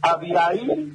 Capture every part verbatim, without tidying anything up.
Abiaín,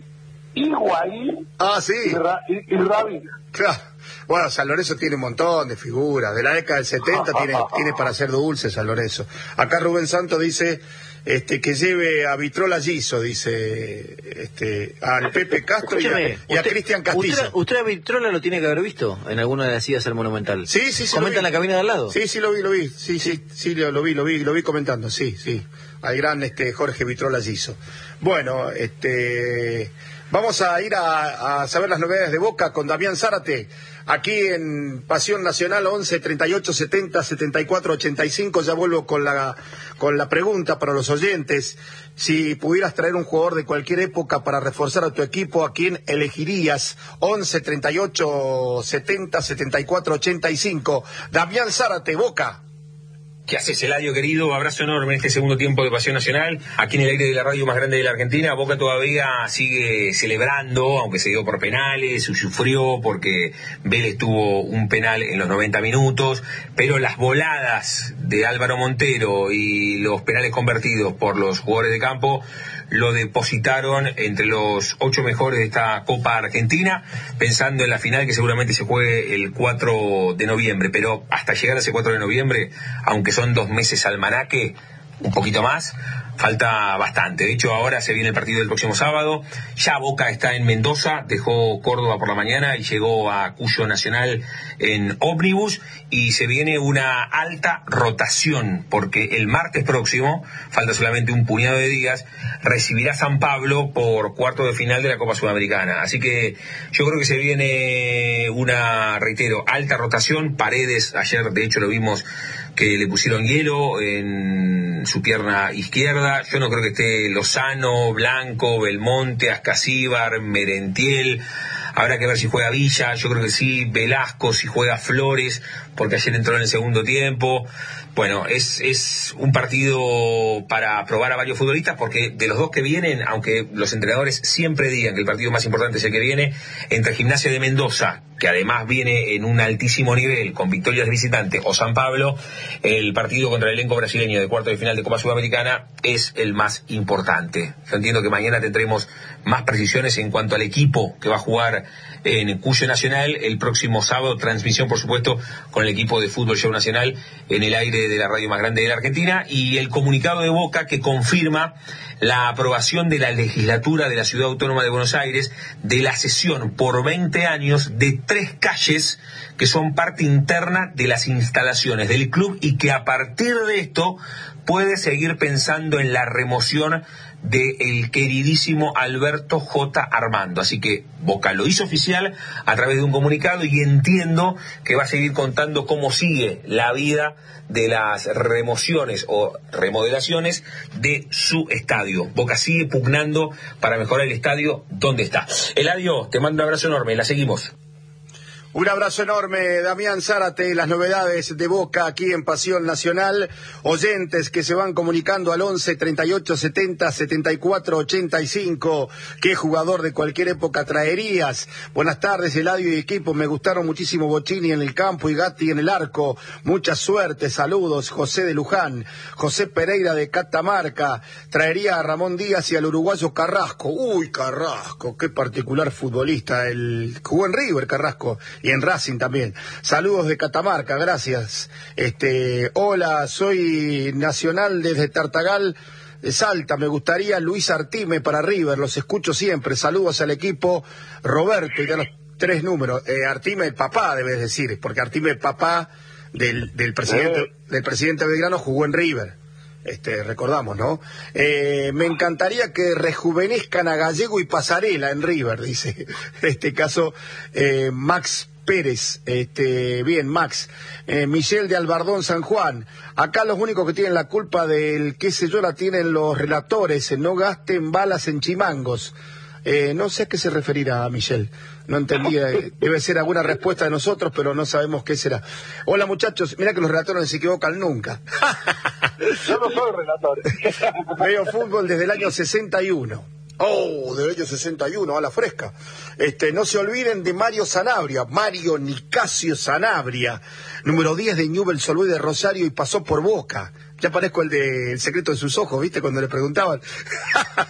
Higuaín ah, sí. y, Ra y, y Rabina. Claro. Bueno, San Lorenzo tiene un montón de figuras. De la década del setenta tiene, tiene para hacer dulce San Lorenzo. Acá Rubén Santos dice este que lleve a Vitrola Giso, dice este al Pepe Castro y a, y a Cristian Castillo. Usted, usted a Vitrola lo tiene que haber visto en alguna de las idas al Monumental. Sí, sí, sí. ¿Comenta en la cabina de al lado? Sí, sí, lo vi, lo vi. Sí, sí, sí, lo, lo vi, lo vi, lo vi comentando. Sí, sí. Al gran este Jorge Vitrola Giso. Bueno, este... vamos a ir a, a saber las novedades de Boca con Damián Zárate, aquí en Pasión Nacional. Once treinta y ocho setenta setenta y cuatro ochenta y cinco. Ya vuelvo con la con la pregunta para los oyentes. Si pudieras traer un jugador de cualquier época para reforzar a tu equipo, ¿a quién elegirías? Once treinta y ocho setenta setenta y cuatro ochenta y cinco. Damián Zárate, Boca. ¿Qué haces, Eladio, querido? Abrazo enorme en este segundo tiempo de Pasión Nacional. Aquí en el aire de la radio más grande de la Argentina. Boca todavía sigue celebrando, aunque se dio por penales, sufrió porque Vélez tuvo un penal en los noventa minutos, pero las voladas de Álvaro Montero y los penales convertidos por los jugadores de campo lo depositaron entre los ocho mejores de esta Copa Argentina, pensando en la final que seguramente se juegue el cuatro de noviembre, pero hasta llegar a ese cuatro de noviembre, aunque son dos meses almanaque, un poquito más, falta bastante. De hecho, ahora se viene el partido del próximo sábado. Ya Boca está en Mendoza, dejó Córdoba por la mañana y llegó a Cuyo Nacional en ómnibus, y se viene una alta rotación, porque el martes próximo, falta solamente un puñado de días, recibirá San Pablo por cuarto de final de la Copa Sudamericana. Así que yo creo que se viene una, reitero, alta rotación. Paredes, ayer de hecho lo vimos que le pusieron hielo en su pierna izquierda. Yo no creo que esté Lozano, Blanco, Belmonte, Ascasíbar, Merentiel. Habrá que ver si juega Villa, yo creo que sí, Velasco, si juega Flores, porque ayer entró en el segundo tiempo. Bueno, es, es un partido para probar a varios futbolistas, porque de los dos que vienen, aunque los entrenadores siempre digan que el partido más importante es el que viene, entre Gimnasia de Mendoza, que además viene en un altísimo nivel, con victorias de visitante, o San Pablo, el partido contra el elenco brasileño de cuarto de final de Copa Sudamericana es el más importante. Yo entiendo que mañana tendremos más precisiones en cuanto al equipo que va a jugar en Cuyo Nacional el próximo sábado. Transmisión, por supuesto, con el equipo de Fútbol Show Nacional en el aire de la radio más grande de la Argentina, y el comunicado de Boca que confirma la aprobación de la legislatura de la Ciudad Autónoma de Buenos Aires de la cesión por veinte años de tres calles que son parte interna de las instalaciones del club, y que a partir de esto puede seguir pensando en la remoción del queridísimo Alberto J. Armando. Así que Boca lo hizo oficial a través de un comunicado, y entiendo que va a seguir contando cómo sigue la vida de las remociones o remodelaciones de su estadio. Boca sigue pugnando para mejorar el estadio donde está. Eladio, te mando un abrazo enorme, la seguimos. Un abrazo enorme, Damián Zárate, las novedades de Boca aquí en Pasión Nacional. Oyentes que se van comunicando al once treinta y ocho setenta setenta y cuatro ochenta y cinco. ¿Qué jugador de cualquier época traerías? Buenas tardes, Eladio y equipo. Me gustaron muchísimo Bocini en el campo y Gatti en el arco. Mucha suerte, saludos. José de Luján. José Pereira de Catamarca. Traería a Ramón Díaz y al uruguayo Carrasco. Uy, Carrasco, qué particular futbolista. El jugó en River, Carrasco. Y en Racing también. Saludos de Catamarca, gracias. Este, hola, soy Nacional desde Tartagal, de Salta. Me gustaría Luis Artime para River, los escucho siempre. Saludos al equipo. Roberto, y da los tres números. Eh, Artime, el papá, debes decir, porque Artime, el papá del, del presidente, del presidente Belgrano, jugó en River. Este, recordamos, ¿no? Eh, me encantaría que rejuvenezcan a Gallego y Pasarela en River, dice. En este caso, eh, Max Pérez. Este, bien, Max. Eh, Michelle de Albardón, San Juan. Acá los únicos que tienen la culpa del qué sé yo la tienen los relatores. No gasten balas en chimangos. Eh, no sé a qué se referirá, Michelle. No entendía. Eh, debe ser alguna respuesta de nosotros, pero no sabemos qué será. Hola, muchachos. Mira que los relatores no se equivocan nunca. Yo no soy relator. Veo fútbol desde el año sesenta y uno. Oh, del año sesenta y uno, a la fresca. Este, no se olviden de Mario Sanabria, Mario Nicasio Sanabria, número diez de Newell's Old Boys de Rosario, y pasó por Boca. Ya parezco el de El secreto de sus ojos, ¿viste? Cuando le preguntaban.